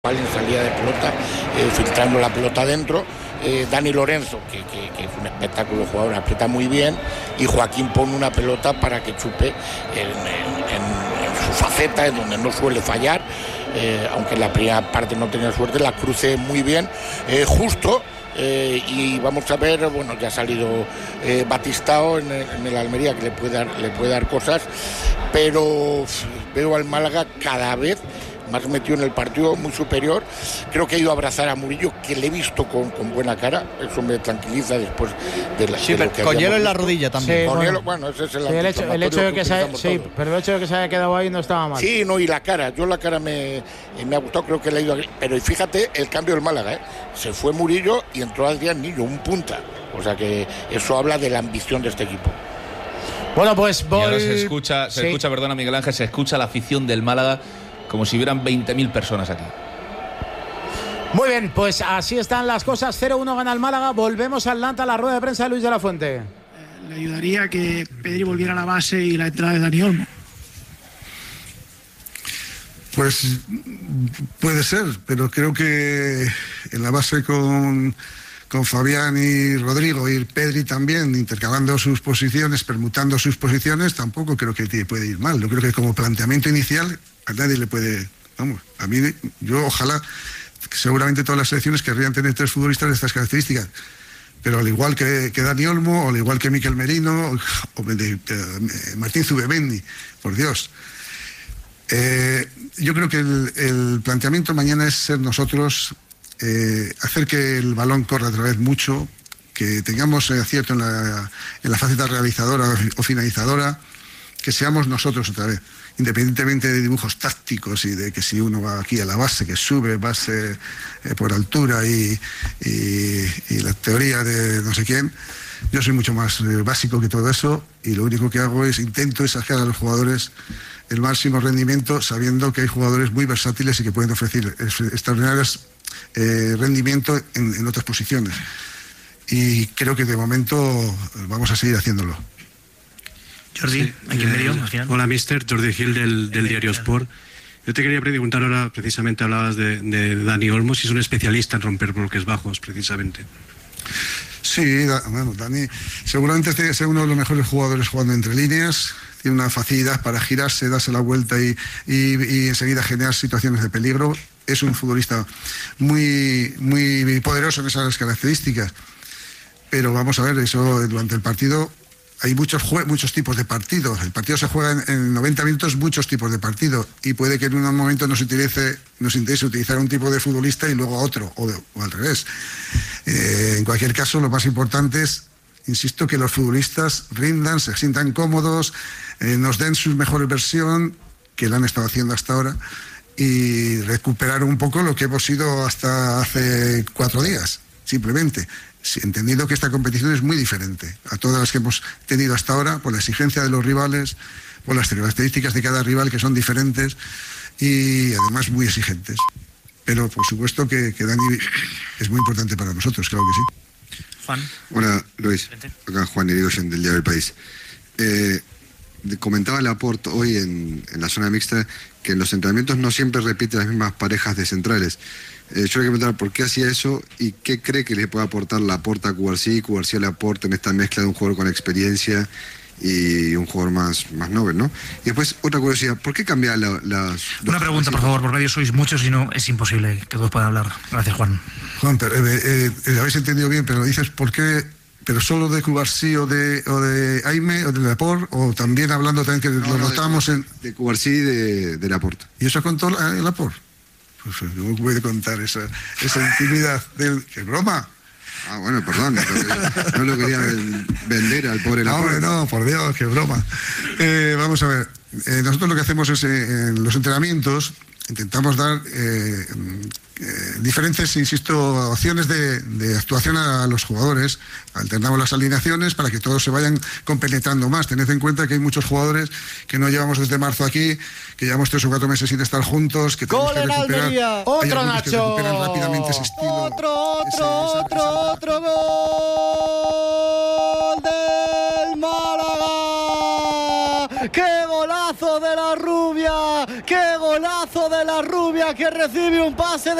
en salida de pelota, filtrando la pelota adentro. Dani Lorenzo, que es un espectáculo jugador, aprieta muy bien, y Joaquín pone una pelota para que chupe en su faceta, en donde no suele fallar, aunque en la primera parte no tenía suerte, la cruce muy bien, justo. Y vamos a ver, bueno, ya ha salido Batistao en el Almería, que le puede dar cosas, pero veo al Málaga cada vez más metido en el partido, muy superior. Creo que ha ido a abrazar a Murillo, que le he visto con buena cara. Eso me tranquiliza después de lo que con hielo en la rodilla también. Sí, con hielo, bueno, ese es el hecho de que pero el hecho de que se haya quedado ahí no estaba mal. Sí, no, y la cara, la cara me ha gustado, creo que le ha ido. Pero fíjate el cambio del Málaga, se fue Murillo y entró Adrián Niño, un punta. O sea que eso habla de la ambición de este equipo. Bueno, pues y ahora se escucha, perdona Miguel Ángel, se escucha la afición del Málaga como si hubieran 20.000 personas aquí. Muy bien, pues así están las cosas. 0-1 gana el Málaga. Volvemos al Atlanta, a la rueda de prensa de Luis de la Fuente. Le ayudaría que Pedri volviera a la base y la entrada de Dani Olmo. Pues puede ser, pero creo que en la base con Fabián y Rodrigo y Pedri también, intercalando sus posiciones, permutando sus posiciones, tampoco creo que puede ir mal. Yo creo que como planteamiento inicial a nadie le puede, a mí, yo ojalá, seguramente todas las selecciones querrían tener 3 futbolistas de estas características, pero al igual que Dani Olmo, o al igual que Mikel Merino, o Martín Zubimendi, por Dios. Yo creo que el planteamiento mañana es ser nosotros, hacer que el balón corra otra vez mucho, que tengamos acierto en la faceta realizadora o finalizadora, que seamos nosotros otra vez, independientemente de dibujos tácticos y de que si uno va aquí a la base, que sube base por altura y la teoría de no sé quién. Yo soy mucho más básico que todo eso, y lo único que hago es intento sacar a los jugadores el máximo rendimiento, sabiendo que hay jugadores muy versátiles y que pueden ofrecer extraordinarios rendimiento en otras posiciones, y creo que de momento vamos a seguir haciéndolo. Jordi, sí, aquí en medio. Hola, mister. Jordi Gil del diario Sport. Yo te quería preguntar ahora, precisamente hablabas de Dani Olmo, si es un especialista en romper bloques bajos, precisamente. Sí, bueno, Dani seguramente sea uno de los mejores jugadores jugando entre líneas. Tiene una facilidad para girarse, darse la vuelta y enseguida generar situaciones de peligro. Es un futbolista muy, muy poderoso en esas características. Pero vamos a ver, eso durante el partido hay muchos tipos de partidos. El partido se juega en 90 minutos, muchos tipos de partidos. Y puede que en un momento nos interese utilizar un tipo de futbolista y luego otro, o al revés. En cualquier caso, lo más importante es, insisto, que los futbolistas rindan, se sientan cómodos, nos den su mejor versión, que la han estado haciendo hasta ahora, y recuperar un poco lo que hemos sido hasta hace 4 días, simplemente. Entendiendo que esta competición es muy diferente a todas las que hemos tenido hasta ahora, por la exigencia de los rivales, por las características de cada rival, que son diferentes y además muy exigentes. Pero por supuesto que Dani es muy importante para nosotros, claro que sí. Juan. Hola, Luis. Acá Juan Irigoyen del Diario del País. Comentaba Laporte hoy en la zona mixta que en los entrenamientos no siempre repite las mismas parejas de centrales. Yo le quiero preguntar por qué hacía eso y qué cree que le puede aportar Laporte a Cubarsí y Cubarsí a Laporte en esta mezcla de un jugador con experiencia y un jugador más novel, ¿no? Y después, otra curiosidad, ¿por qué cambiar las... Una pregunta, por favor, por medio sois muchos y no es imposible que todos puedan hablar. Gracias, Juan. Juan, pero, habéis entendido bien, pero dices por qué... ¿Pero solo de Cubarsí o de Aime o de Laporte? ¿O también hablando también que lo notamos de Cubarsí y de Laporte? ¿Y eso contó Laporte? Pues no puede contar esa intimidad del... ¡Qué broma! Ah, bueno, perdón, no lo quería vender al pobre Laporte. No, por Dios, qué broma. Vamos a ver, nosotros lo que hacemos es en los entrenamientos intentamos dar diferentes, insisto, opciones de actuación a los jugadores. Alternamos las alineaciones para que todos se vayan compenetrando más. Tened en cuenta que hay muchos jugadores que no llevamos desde marzo aquí, que llevamos 3 o 4 meses sin estar juntos, que tenemos que recuperar. Otro Nacho. Que recuperan rápidamente ese estilo. Otro gol del Málaga. ¡Qué golazo de la rubia! ¡Qué golazo de la rubia! que recibe un pase